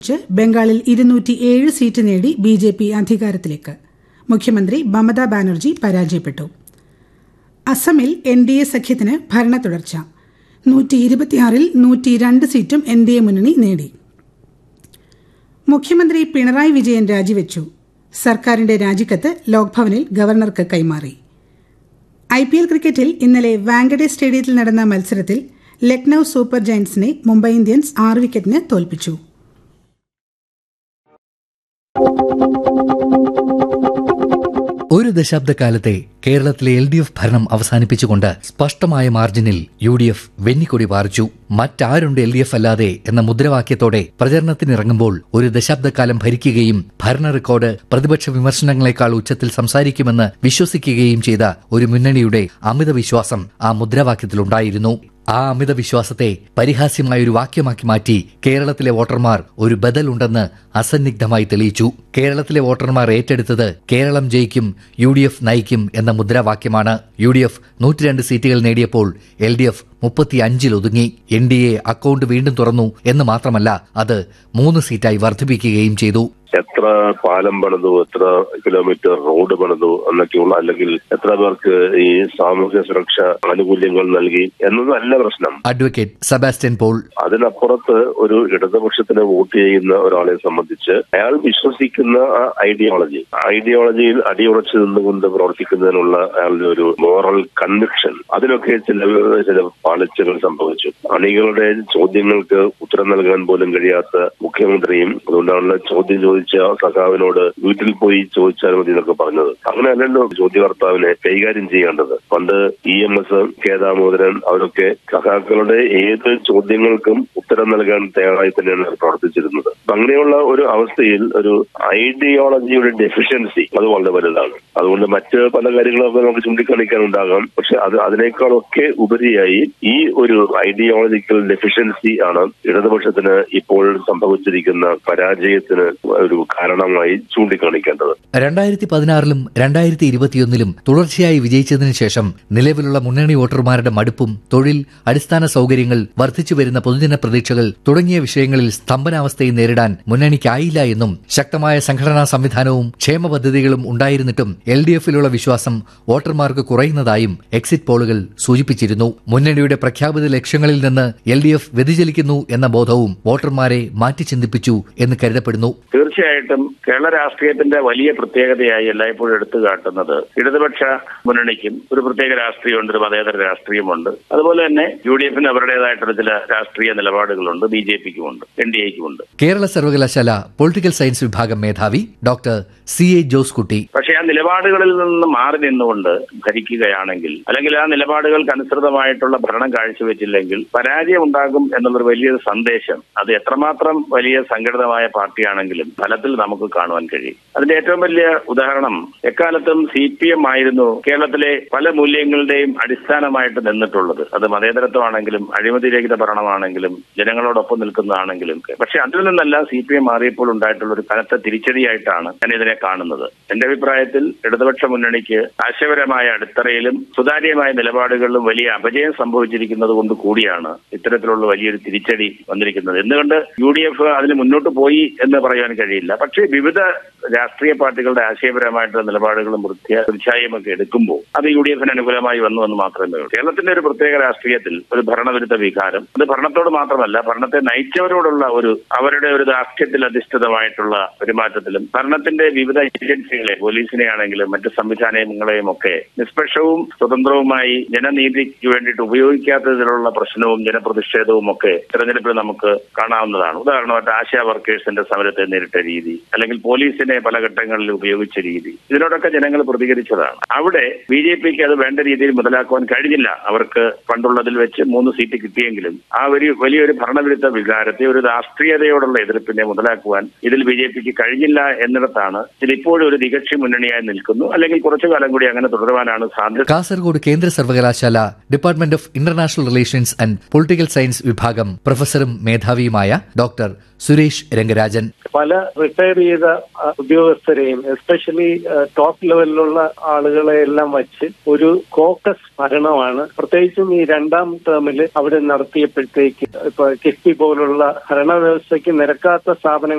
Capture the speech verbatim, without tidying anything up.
ബംഗാളിൽ ഇരുന്നൂറ്റിയേഴ് സീറ്റ് നേടി B J P അധികാരത്തിലേക്ക്. മുഖ്യമന്ത്രി മമതാ ബാനർജി പരാജയപ്പെട്ടു. അസമിൽ എൻ ഡി എ സഖ്യത്തിന് ഭരണ തുടർച്ച. നൂറ്റി ഇരുപത്തിയാറിൽ നൂറ്റി രണ്ട് സീറ്റും എൻ ഡി എ മുന്നണി നേടി. മുഖ്യമന്ത്രി പിണറായി വിജയൻ രാജിവെച്ചു. സർക്കാരിന്റെ രാജിക്കത്ത് ലോക്ഭവനിൽ ഗവർണർക്ക് കൈമാറി. ഐ പി എൽ ക്രിക്കറ്റിൽ ഇന്നലെ വാങ്കഡെ സ്റ്റേഡിയത്തിൽ നടന്ന മത്സരത്തിൽ ലക്നൌ സൂപ്പർ ജയന്റ്സിനെ മുംബൈ ഇന്ത്യൻസ് ആറ് വിക്കറ്റിന് തോൽപ്പിച്ചു. ഒരു ദശാബ്ദക്കാലത്തെ കേരളത്തിലെ എൽ ഡി എഫ് ഭരണം അവസാനിപ്പിച്ചുകൊണ്ട് സ്പഷ്ടമായ മാർജിനിൽ U D F വെന്നിക്കൊടി പാറിച്ചു. മറ്റാരുണ്ട് L D F അല്ലാതെ എന്ന മുദ്രാവാക്യത്തോടെ പ്രചരണത്തിനിറങ്ങുമ്പോൾ ഒരു ദശാബ്ദക്കാലം ഭരിക്കുകയും ഭരണ റെക്കോർഡ് പ്രതിപക്ഷ വിമർശനങ്ങളെക്കാൾ ഉച്ചത്തിൽ സംസാരിക്കുമെന്ന് വിശ്വസിക്കുകയും ചെയ്ത ഒരു മുന്നണിയുടെ അമിത വിശ്വാസം ആ മുദ്രാവാക്യത്തിലുണ്ടായിരുന്നു. ആ അമിത വിശ്വാസത്തെ പരിഹാസ്യമായ ഒരു വാക്യമാക്കി മാറ്റി കേരളത്തിലെ വോട്ടർമാർ ഒരു ബദലുണ്ടെന്ന് അസന്നിഗ്ധമായി തെളിയിച്ചു. കേരളത്തിലെ വോട്ടർമാർ ഏറ്റെടുത്തത് കേരളം ജയിക്കും, യു ഡി എഫ് നയിക്കും എന്ന മുദ്രാവാക്യമാണ്. യു ഡി എഫ് നൂറ്റിരണ്ട് സീറ്റുകൾ നേടിയപ്പോൾ എൽ ഡി എഫ് മുപ്പത്തിയഞ്ചിൽ ഒതുങ്ങി. എൻ ഡി എ അക്കൌണ്ട് വീണ്ടും തുറന്നു എന്ന് മാത്രമല്ല, അത് മൂന്ന് സീറ്റായി വർദ്ധിപ്പിക്കുകയും ചെയ്തു. എത്ര പാലം പണിതു, എത്ര കിലോമീറ്റർ റോഡ് പണിതു എന്നൊക്കെയുള്ള, അല്ലെങ്കിൽ എത്ര പേർക്ക് ഈ സാമൂഹ്യ സുരക്ഷ ആനുകൂല്യങ്ങൾ നൽകി എന്നതല്ല പ്രശ്നം. Advocate Sebastian Paul. അതിനപ്പുറത്ത് ഒരു ഇടതുപക്ഷത്തിന് വോട്ട് ചെയ്യുന്ന ഒരാളെ സംബന്ധിച്ച് അയാൾ വിശ്വസിക്കുന്ന ആ ഐഡിയോളജി ഐഡിയോളജിയിൽ അടിയുറച്ചു നിന്നുകൊണ്ട് പ്രവർത്തിക്കുന്നതിനുള്ള അയാളുടെ ഒരു മോറൽ കൺവിക്ഷൻ, അതിനൊക്കെ ചില ചില പാളിച്ചകൾ സംഭവിച്ചു. അണികളുടെ ചോദ്യങ്ങൾക്ക് ഉത്തരം നൽകാൻ പോലും കഴിയാത്ത മുഖ്യമന്ത്രിയും അതുകൊണ്ടാണല്ലോ ചോദ്യം ചോദിച്ച സഖാവിനോട് വീട്ടിൽ പോയി ചോദിച്ചാൽ മതി എന്നൊക്കെ പറഞ്ഞത്. അങ്ങനെയല്ലല്ലോ ചോദ്യകർത്താവിനെ കൈകാര്യം ചെയ്യേണ്ടത്. പണ്ട് E M S, K Damodaran അവരൊക്കെ സഖാക്കളുടെ ഏത് ചോദ്യങ്ങൾക്കും ഉത്തരം നൽകാൻ തയ്യാറായി തന്നെയാണ് പ്രവർത്തിച്ചിരുന്നത്. അങ്ങനെയുള്ള ഒരു അവസ്ഥയിൽ ഒരു ഐഡിയോളജിയുടെ ഡെഫിഷ്യൻസി അത് വളരെ വലുതാണ്. അതുകൊണ്ട് മറ്റ് പല കാര്യങ്ങളൊക്കെ നമുക്ക് ചൂണ്ടിക്കാണിക്കാനുണ്ടാകാം. പക്ഷെ അത് അതിനേക്കാളൊക്കെ ഉപരിയായി ഈ ഒരു ഐഡിയോളജിക്കൽ ഡെഫിഷ്യൻസി ആണ് ഇടതുപക്ഷത്തിന് ഇപ്പോൾ സംഭവിച്ചിരിക്കുന്ന പരാജയത്തിന് ഒരു കാരണമായി ചൂണ്ടിക്കാണിക്കേണ്ടത്. രണ്ടായിരത്തി പതിനാറിലും രണ്ടായിരത്തി ഇരുപത്തിയൊന്നിലും തുടർച്ചയായി വിജയിച്ചതിനു ശേഷം നിലവിലുള്ള മുന്നണി വോട്ടർമാരുടെ മടുപ്പും തൊഴിൽ, അടിസ്ഥാന സൗകര്യങ്ങൾ, വർദ്ധിച്ചുവരുന്ന പൊതുജന പ്രതീക്ഷകൾ തുടങ്ങിയ വിഷയങ്ങളിൽ സ്തംഭനാവസ്ഥയെ നേരിടാൻ മുന്നണിക്കായില്ല എന്നും ശക്തമായ സംഘടനാ സംവിധാനവും ക്ഷേമ പദ്ധതികളും ഉണ്ടായിരുന്നിട്ടും എൽ ഡി എഫിലുള്ള വിശ്വാസം വോട്ടർമാർക്ക് കുറയുന്നതായും എക്സിറ്റ് പോളുകൾ സൂചിപ്പിച്ചിരുന്നു. മുന്നണിയുടെ പ്രഖ്യാപിത ലക്ഷ്യങ്ങളിൽ നിന്ന് എൽ ഡി എഫ് വ്യതിചലിക്കുന്നു എന്ന ബോധവും വോട്ടർമാരെ മാറ്റി ചിന്തിപ്പിച്ചു എന്ന് കരുതപ്പെടുന്നു. തീർച്ചയായിട്ടും കേരള രാഷ്ട്രീയത്തിന്റെ വലിയ പ്രത്യേകതയായി എല്ലായ്പ്പോഴും എടുത്തു കാട്ടുന്നത് ഇടതുപക്ഷ മുന്നണിക്കും ഒരു പ്രത്യേക രാഷ്ട്രീയമുണ്ട്, ഒരു മതേതര രാഷ്ട്രീയമുണ്ട്. അതുപോലെ തന്നെ യു ഡി എഫിന് അവരുടേതായിട്ടുള്ള ചില രാഷ്ട്രീയ നിലപാടുകളുണ്ട്, B J പിക്കുമുണ്ട്, N D എക്കുമുണ്ട്. Kerala സർവകലാശാല പൊളിറ്റിക്കൽ സയൻസ് വിഭാഗം മേധാവി ഡോക്ടർ സി എ ജോസ് കുട്ടി. പക്ഷേ ആ നിലപാടുകളിൽ നിന്ന് മാറി നിന്നുകൊണ്ട് ഭരിക്കുകയാണെങ്കിൽ, അല്ലെങ്കിൽ ആ നിലപാടുകൾക്ക് അനുസൃതമായിട്ടുള്ള ഭരണം കാഴ്ചവെച്ചില്ലെങ്കിൽ പരാജയം ഉണ്ടാകും എന്നുള്ളൊരു വലിയൊരു സന്ദേശം അത് എത്രമാത്രം വലിയ സംഘടിതമായ പാർട്ടിയാണെങ്കിലും ഫലത്തിൽ നമുക്ക് കാണുവാൻ കഴിയും. അതിന്റെ ഏറ്റവും വലിയ ഉദാഹരണം എക്കാലത്തും സി പി എം ആയിരുന്നു കേരളത്തിലെ പല മൂല്യങ്ങളുടെയും അടിസ്ഥാനമായിട്ട് നിന്നിട്ടുള്ളത്. അത് മതേതരത്വമാണെങ്കിലും അഴിമതിരഹിത ഭരണമാണെങ്കിലും ജനങ്ങളോടൊപ്പം നിൽക്കുന്നതാണെങ്കിലും. പക്ഷെ അതിൽ നിന്നെല്ലാം സി പി എം മാറിയപ്പോൾ ഉണ്ടായിട്ടുള്ള ഒരു കനത്ത തിരിച്ചടിയായിട്ടാണ് ഞാൻ ഇതിനെ കാണുന്നത്. എന്റെ അഭിപ്രായത്തിൽ ഇടതുപക്ഷ മുന്നണിക്ക് ആശയപരമായ അടിത്തറയിലും സുതാര്യമായ നിലപാടുകളിലും വലിയ അപജയം സംഭവിച്ചിരിക്കുന്നത് കൊണ്ട് കൂടിയാണ് ഇത്തരത്തിലുള്ള വലിയൊരു തിരിച്ചടി വന്നിരിക്കുന്നത്. എന്തുകൊണ്ട് യു ഡി എഫ് അതിന് മുന്നോട്ട് പോയി എന്ന് പറയാൻ കഴിയില്ല. പക്ഷേ വിവിധ രാഷ്ട്രീയ പാർട്ടികളുടെ ആശയപരമായിട്ടുള്ള നിലപാടുകളും തീർച്ചയായും ഒക്കെ എടുക്കുമ്പോൾ അത് യു ഡി എഫിന് അനുകൂലമായി വന്നു എന്ന് മാത്രമേ ഉള്ളൂ. കേരളത്തിന്റെ ഒരു പ്രത്യേക രാഷ്ട്രീയത്തിൽ ഒരു ഭരണവിരുദ്ധ വികാരം, അത് ഭരണത്തോട് മാത്രമല്ല ഭരണത്തെ നയിച്ചവരോടുള്ള ഒരു അവരുടെ ഒരു രാഷ്ട്രീയത്തിൽ അധിഷ്ഠിതമായിട്ടുള്ള പെരുമാറ്റത്തിലും ഭരണത്തിന്റെ വിവിധ ഏജൻസികളെ, പോലീസിനെ ആണെങ്കിലും മറ്റ് സംവിധാനങ്ങളെയും ഒക്കെ നിഷ്പക്ഷവും സ്വതന്ത്രവുമായി ജനനീതിക്ക് വേണ്ടിയിട്ട് ഉപയോഗിക്കാത്തതിലുള്ള പ്രശ്നവും ജനപ്രതിഷേധവും ഒക്കെ തെരഞ്ഞെടുപ്പിൽ നമുക്ക് കാണാവുന്നതാണ്. ഉദാഹരണമായിട്ട് ആശാ വർക്കേഴ്സിന്റെ സമരത്തെ നേരിട്ട രീതി, അല്ലെങ്കിൽ പോലീസിനെ പല ഘട്ടങ്ങളിൽ ഉപയോഗിച്ച രീതി, ഇതിനോടൊക്കെ ജനങ്ങൾ പ്രതികരിച്ചതാണ്. അവിടെ ബി ജെ പിക്ക് അത് വേണ്ട രീതിയിൽ മുതലാക്കുവാൻ കഴിഞ്ഞില്ല. അവർക്ക് പണ്ടുള്ളതിൽ വെച്ച് മൂന്ന് സീറ്റ് കിട്ടിയെങ്കിലും ആ ഒരു വലിയൊരു ഭരണവിരുദ്ധ വികാരത്തെ, ഒരു രാഷ്ട്രീയതയോടുള്ള എതിർപ്പിനെ മുതലാക്കുവാൻ ഇതിൽ ബി ജെ പിക്ക് കഴിഞ്ഞില്ല എന്നിടത്താണ് ഇതിപ്പോഴും ഒരു തികക്ഷി മുന്നണിയായി നിൽക്കുന്നു. അല്ലെങ്കിൽ കുറച്ചു കാലം കൂടി അങ്ങനെ തുടരുവാനാണ് സാധ്യത. കാസർഗോഡ് കേന്ദ്ര സർവകലാശാല department of international relations and political science വിഭാഗം പ്രൊഫസറും മേധാവിയുമായ ഡോക്ടർ സുരേഷ് രംഗരാജൻ. പല റിട്ടയർ ചെയ്ത ഉദ്യോഗസ്ഥരെയും എസ്പെഷ്യലി ടോപ്പ് ലെവലിലുള്ള ആളുകളെ എല്ലാം വച്ച് ഒരു കോക്കസ് ഭരണമാണ് പ്രത്യേകിച്ചും ഈ രണ്ടാം ടേമിൽ അവിടെ നടത്തിയപ്പോഴത്തേക്ക് ഇപ്പൊ കിഫ്ബി പോലുള്ള ഭരണ വ്യവസ്ഥയ്ക്ക് നിരക്കാത്ത സ്ഥാപനങ്ങൾ